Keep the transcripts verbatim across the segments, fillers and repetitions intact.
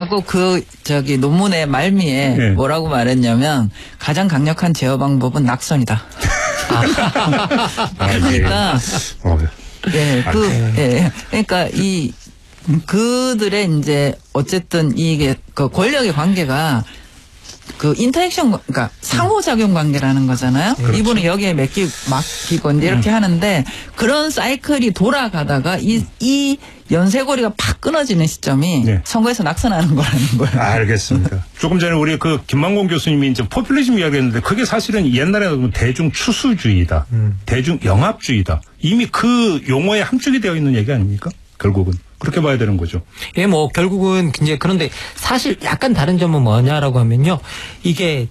하고 그 저기 논문의 말미에 네. 뭐라고 말했냐면 가장 강력한 제어 방법은 낙선이다. 그러니까 예, 그 예, 그러니까 이 그들의 이제 어쨌든 이게 그 권력의 관계가 그 인터액션, 그러니까 상호작용 관계라는 거잖아요. 그렇죠. 이분은 여기에 맡기, 맡기고 이제 이렇게 음. 하는데 그런 사이클이 돌아가다가 이, 이 연쇄고리가 팍 끊어지는 시점이 네. 선거에서 낙선하는 거라는 거예요. 알겠습니다. 조금 전에 우리 그 김만공 교수님이 이제 포퓰리즘 이야기했는데 그게 사실은 옛날에 대중 추수주의다. 음. 대중 영합주의다. 이미 그 용어에 함축이 되어 있는 얘기 아닙니까? 결국은. 그렇게 봐야 되는 거죠. 예, 뭐, 결국은, 이제, 그런데 사실 약간 다른 점은 뭐냐라고 하면요. 이게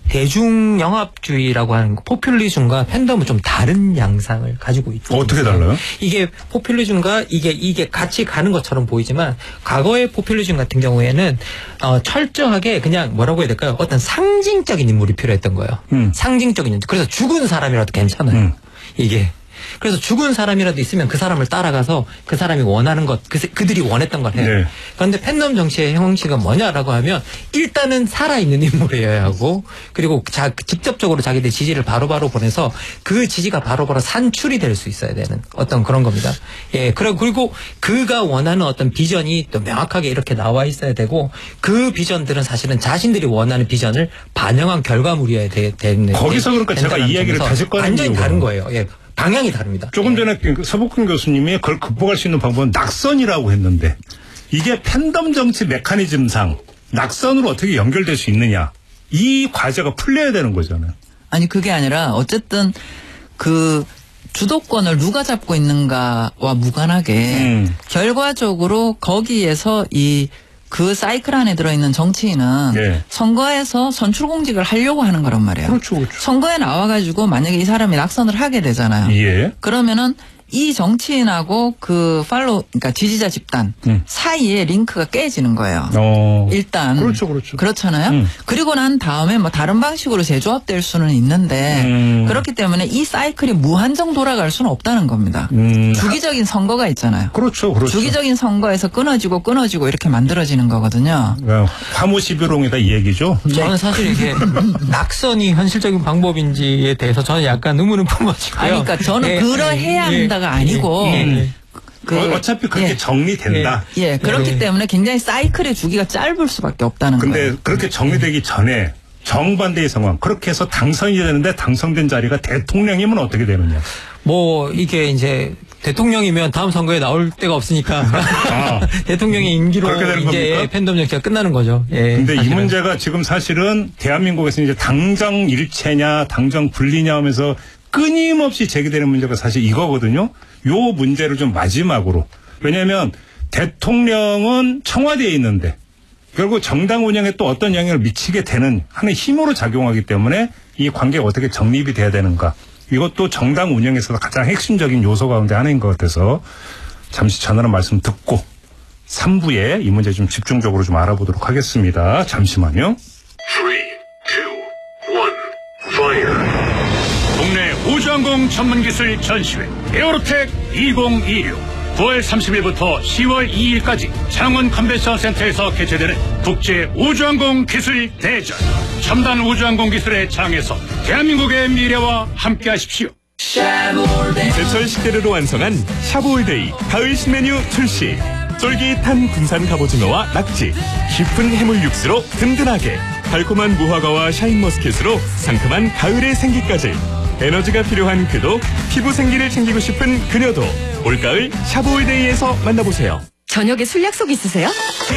대중영합주의라고 하는 거, 포퓰리즘과 팬덤은 좀 다른 양상을 가지고 있죠. 어떻게 달라요? 이게 포퓰리즘과 이게, 이게 같이 가는 것처럼 보이지만, 과거의 포퓰리즘 같은 경우에는, 어, 철저하게 그냥 뭐라고 해야 될까요? 어떤 상징적인 인물이 필요했던 거예요. 음. 상징적인 인물. 그래서 죽은 사람이라도 괜찮아요. 음. 이게. 그래서 죽은 사람이라도 있으면 그 사람을 따라가서 그 사람이 원하는 것, 그, 그들이 원했던 걸 해요. 네. 그런데 팬덤 정치의 형식은 뭐냐라고 하면 일단은 살아있는 인물이어야 하고 그리고 자, 직접적으로 자기들 지지를 바로바로 보내서 그 지지가 바로바로 산출이 될 수 있어야 되는 어떤 그런 겁니다. 예, 그리고 그가 원하는 어떤 비전이 또 명확하게 이렇게 나와 있어야 되고 그 비전들은 사실은 자신들이 원하는 비전을 반영한 결과물이어야 되, 되는. 거기서 그러니까 제가 이야기를 다시 꺼낸 완전히 다른 거예요. 예. 방향이 다릅니다. 조금 네. 전에 서복훈 교수님이 그걸 극복할 수 있는 방법은 낙선이라고 했는데 이게 팬덤 정치 메커니즘상 낙선으로 어떻게 연결될 수 있느냐. 이 과제가 풀려야 되는 거잖아요. 아니 그게 아니라 어쨌든 그 주도권을 누가 잡고 있는가와 무관하게 음. 결과적으로 거기에서 이 그 사이클 안에 들어있는 정치인은 네. 선거에서 선출공직을 하려고 하는 거란 말이에요. 그렇죠, 그렇죠. 선거에 나와가지고 만약에 이 사람이 낙선을 하게 되잖아요. 예. 그러면은 이 정치인하고 그 팔로우, 그러니까 지지자 집단 음. 사이에 링크가 깨지는 거예요. 어. 일단. 그렇죠, 그렇죠. 그렇잖아요. 음. 그리고 난 다음에 뭐 다른 방식으로 재조합될 수는 있는데 음. 그렇기 때문에 이 사이클이 무한정 돌아갈 수는 없다는 겁니다. 음. 주기적인 선거가 있잖아요. 그렇죠, 그렇죠. 주기적인 선거에서 끊어지고 끊어지고 이렇게 만들어지는 거거든요. 화무시비롱이다 이 얘기죠. 네. 저는 사실 이게 낙선이 현실적인 방법인지에 대해서 저는 약간 의문을 품어지고요. 아니, 그러니까 저는 예, 그러해야 예, 한다가 아니고 예, 예. 그, 어차피 그렇게 예. 정리된다. 예, 예. 그렇기 예. 때문에 굉장히 사이클의 주기가 짧을 수밖에 없다는 근데 거예요. 근데 그렇게 정리되기 전에 정반대의 상황. 그렇게 해서 당선이 되는데 당선된 자리가 대통령이면 어떻게 되느냐. 뭐 이게 이제 대통령이면 다음 선거에 나올 데가 없으니까 아, 대통령의 임기로 이제 겁니까? 팬덤 정치가 끝나는 거죠. 예, 근데 사실은. 이 문제가 지금 사실은 대한민국에서 이제 당정 일체냐 당정 분리냐 하면서 끊임없이 제기되는 문제가 사실 이거거든요. 요 문제를 좀 마지막으로. 왜냐하면 대통령은 청와대에 있는데 결국 정당 운영에 또 어떤 영향을 미치게 되는 하는 힘으로 작용하기 때문에 이 관계가 어떻게 정립이 돼야 되는가. 이것도 정당 운영에서 가장 핵심적인 요소 가운데 하나인 것 같아서 잠시 전하는 말씀 듣고 삼 부에 이 문제 좀 집중적으로 좀 알아보도록 하겠습니다. 잠시만요. 삼, 이, 일, fire. 국내 우주항공 전문기술 전시회 에어로텍 이천이십육 구월 삼십일부터 시월 이일까지 창원 컨벤션 센터에서 개최되는 국제 우주항공 기술 대전. 첨단 우주항공 기술의 장에서 대한민국의 미래와 함께하십시오. 제철 식재료로 완성한 샤브올데이 가을 신메뉴 출시. 쫄깃한 군산 갑오징어와 낙지, 깊은 해물 육수로 든든하게, 달콤한 무화과와 샤인머스켓으로 상큼한 가을의 생기까지. 에너지가 필요한 그도, 피부 생기를 챙기고 싶은 그녀도 올가을 샤브올데이에서 만나보세요. 저녁에 술 약속 있으세요?